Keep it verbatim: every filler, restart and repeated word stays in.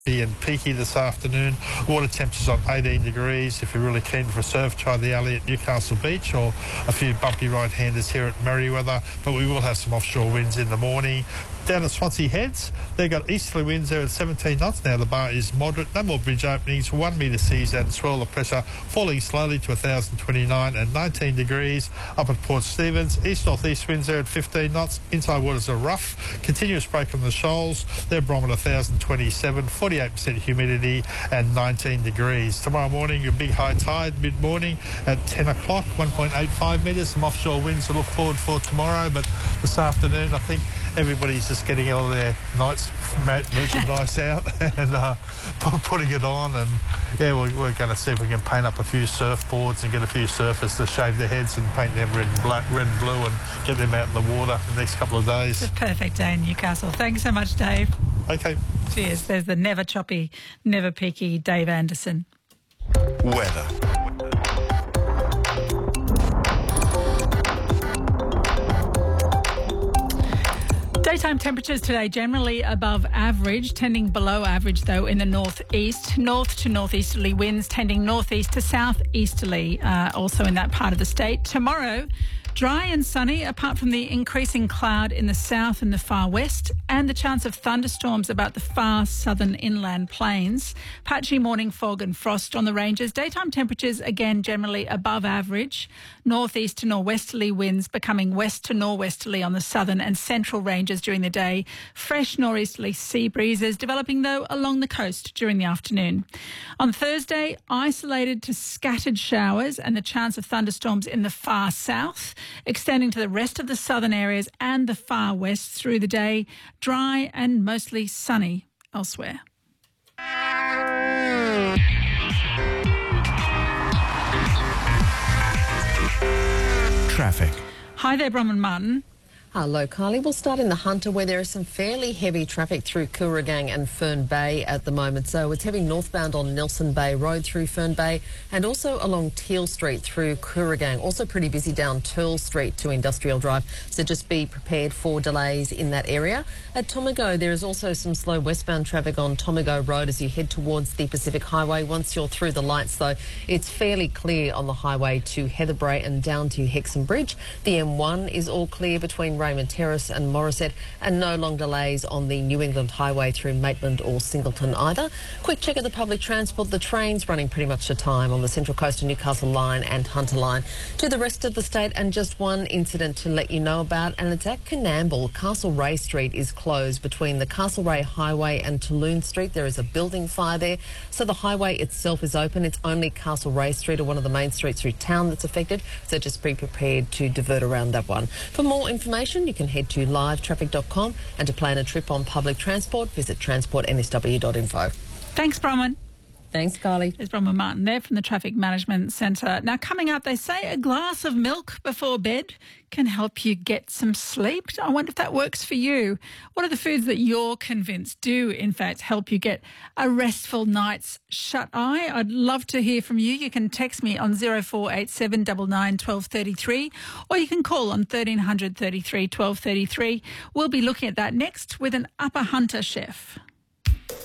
and peaky this afternoon. Water temperatures on eighteen degrees. If you're really keen for a surf, try the alley at Newcastle Beach, or a few bumpy right-handers here at Merriweather. But we will have some offshore winds in the morning. Down at Swansea Heads, they've got easterly winds there at seventeen knots. Now the bar is moderate. No more bridge openings. One metre seas and swirl of pressure falling slowly to one thousand twenty-nine and nineteen degrees. Up at Port Stephens, east-north-east winds there at fifteen knots. Inside waters are rough. Continuous break on the shoals. They're Brom at one thousand twenty-seven, forty-eight percent humidity and nineteen degrees. Tomorrow morning, your big high tide mid-morning at ten o'clock, one point eight five metres. Some offshore winds to look forward for tomorrow, but this afternoon, I think everybody's just getting all their night's merchandise out and uh, putting it on, and yeah, we're, we're going to see if we can paint up a few surfboards and get a few surfers to shave their heads and paint them red and black, red and blue, and get them out in the water the next couple of days. It's a perfect day in Newcastle. Thanks so much, Dave. Okay. Cheers. There's the never choppy, never peaky Dave Anderson. Weather. Daytime temperatures today generally above average, tending below average though in the northeast. North to northeasterly winds tending northeast to southeasterly, uh, also in that part of the state. Tomorrow, dry and sunny, apart from the increasing cloud in the south and the far west, and the chance of thunderstorms about the far southern inland plains. Patchy morning fog and frost on the ranges. Daytime temperatures, again, generally above average. Northeast to norwesterly winds becoming west to norwesterly on the southern and central ranges during the day. Fresh northeasterly sea breezes developing, though, along the coast during the afternoon. On Thursday, isolated to scattered showers and the chance of thunderstorms in the far south, extending to the rest of the southern areas and the far west through the day. Dry and mostly sunny elsewhere. Traffic. Hi there, Brom and Martin. Hello, Carly. We'll start in the Hunter, where there is some fairly heavy traffic through Kooragang and Fern Bay at the moment. So it's heavy northbound on Nelson Bay Road through Fern Bay, and also along Teal Street through Kooragang. Also pretty busy down Turl Street to Industrial Drive. So just be prepared for delays in that area. At Tomago, there is also some slow westbound traffic on Tomago Road as you head towards the Pacific Highway. Once you're through the lights, though, it's fairly clear on the highway to Heatherbrae and down to Hexham Bridge. The M one is all clear between Raymond Terrace and Morisset, and no long delays on the New England Highway through Maitland or Singleton either. Quick check of the public transport. The trains running pretty much to time on the Central Coast and Newcastle line and Hunter line to the rest of the state. And just one incident to let you know about, and it's at Coonamble. Castlereagh Street is closed between the Castlereagh Highway and Tulloon Street. There is a building fire there, so the highway itself is open. It's only Castlereagh Street, or one of the main streets through town, that's affected, so just be prepared to divert around that one. For more information, you can head to live traffic dot com, and to plan a trip on public transport, visit transport n s w dot info. Thanks, Bronwyn. Thanks, Carly. There's Bronwyn Martin there from the Traffic Management Centre. Now, coming up, they say a glass of milk before bed can help you get some sleep. I wonder if that works for you. What are the foods that you're convinced do, in fact, help you get a restful night's shut-eye? I'd love to hear from you. You can text me on zero four eight seven nine nine one two three three, or you can call on thirteen hundred thirty-three twelve thirty-three. We'll be looking at that next with an Upper Hunter chef.